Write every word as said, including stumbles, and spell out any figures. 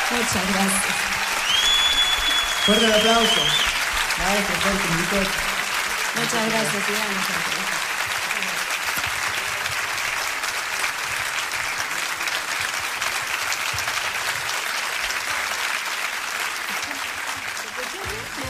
Muchas gracias. Fuerte el aplauso. Maestro, fuerte, Muchas gracias, Iván.